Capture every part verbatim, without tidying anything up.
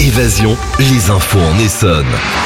Évasion, les infos en Essonne.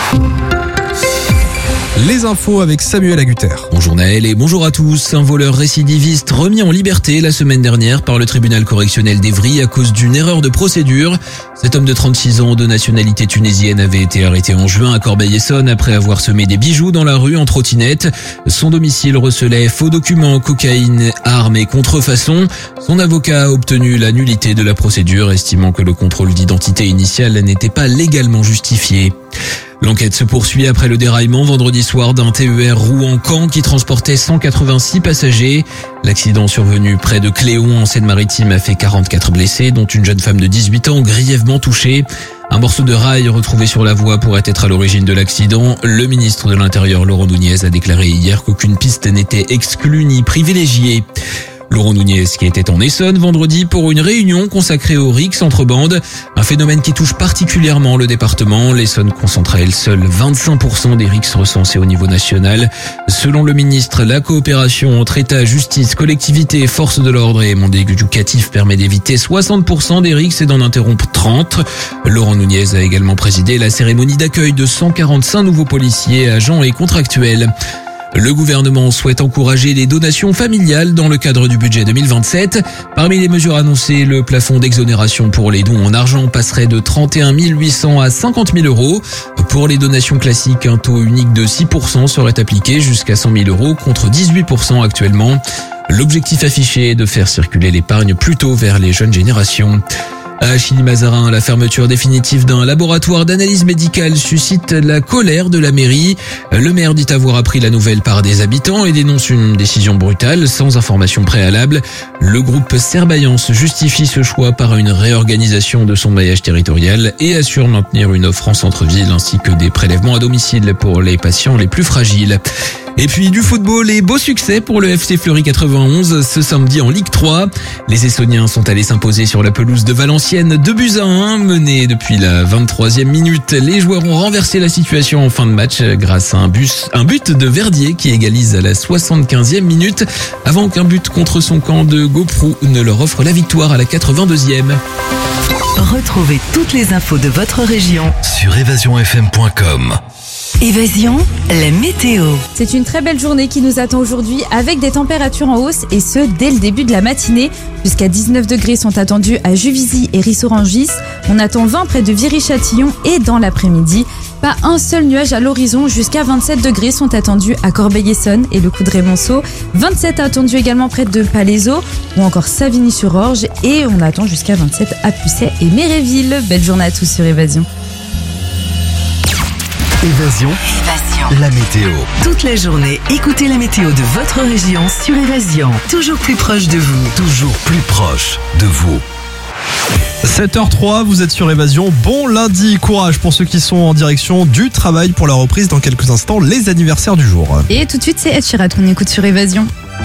Les infos avec Samuel Agutter. Bonjour Naël et bonjour à tous. Un voleur récidiviste remis en liberté la semaine dernière par le tribunal correctionnel d'Evry à cause d'une erreur de procédure. Cet homme de trente-six ans de nationalité tunisienne avait été arrêté en juin à Corbeil-Essonnes après avoir semé des bijoux dans la rue en trottinette. Son domicile recelait faux documents, cocaïne, armes et contrefaçons. Son avocat a obtenu la nullité de la procédure, estimant que le contrôle d'identité initial n'était pas légalement justifié. L'enquête se poursuit après le déraillement vendredi soir d'un T E R Rouen-Caen qui transportait cent quatre-vingt-six passagers. L'accident survenu près de Cléon en Seine-Maritime a fait quarante-quatre blessés, dont une jeune femme de dix-huit ans grièvement touchée. Un morceau de rail retrouvé sur la voie pourrait être à l'origine de l'accident. Le ministre de l'Intérieur, Laurent Nunez, a déclaré hier qu'aucune piste n'était exclue ni privilégiée. Laurent Nunez qui était en Essonne vendredi pour une réunion consacrée au R I C entre bandes, un phénomène qui touche particulièrement le département. L'Essonne concentre à elle seule vingt-cinq pour cent des R I C recensés au niveau national. Selon le ministre, la coopération entre État, justice, collectivités, forces de l'ordre et monde éducatif permet d'éviter soixante pour cent des R I C et d'en interrompre trente. Laurent Nunez a également présidé la cérémonie d'accueil de cent quarante-cinq nouveaux policiers, agents et contractuels. Le gouvernement souhaite encourager les donations familiales dans le cadre du budget deux mille vingt-sept. Parmi les mesures annoncées, le plafond d'exonération pour les dons en argent passerait de trente et un mille huit cents à cinquante mille euros. Pour les donations classiques, un taux unique de six pour cent serait appliqué jusqu'à cent mille euros contre dix-huit pour cent actuellement. L'objectif affiché est de faire circuler l'épargne plutôt vers les jeunes générations. À Chilly-Mazarin, la fermeture définitive d'un laboratoire d'analyse médicale suscite la colère de la mairie. Le maire dit avoir appris la nouvelle par des habitants et dénonce une décision brutale sans information préalable. Le groupe Serbaillance justifie ce choix par une réorganisation de son maillage territorial et assure maintenir une offre en centre-ville ainsi que des prélèvements à domicile pour les patients les plus fragiles. Et puis du football et beau succès pour le F C Fleury quatre-vingt-onze ce samedi en Ligue trois. Les Essonniens sont allés s'imposer sur la pelouse de Valenciennes deux buts à un. Menés depuis la vingt-troisième minute, les joueurs ont renversé la situation en fin de match grâce à un, bus, un but de Verdier qui égalise à la soixante-quinzième minute avant qu'un but contre son camp de Goprou ne leur offre la victoire à la quatre-vingt-deuxième. Retrouvez toutes les infos de votre région Sur évasion f m point com. Évasion, la météo. C'est une très belle journée qui nous attend aujourd'hui avec des températures en hausse et ce dès le début de la matinée. Jusqu'à dix-neuf degrés sont attendus à Juvisy et Ris-Orangis. On attend vingt près de Viry-Châtillon et dans l'après-midi. Pas un seul nuage à l'horizon, jusqu'à vingt-sept degrés sont attendus à Corbeil-Essonnes et le Coudray-Monceau. vingt-sept attendus également près de Palaiseau ou encore Savigny-sur-Orge et on attend jusqu'à vingt-sept à Pucet et Méréville. Belle journée à tous sur Évasion. Évasion, Évasion, la météo. toute la journée, écoutez la météo de votre région sur Évasion. Toujours plus proche de vous. Toujours plus proche de vous. sept heures trois, vous êtes sur Évasion. Bon lundi, courage pour ceux qui sont en direction du travail pour la reprise dans quelques instants, les anniversaires du jour. Et tout de suite c'est Ed Sheeran qu'on écoute sur Évasion.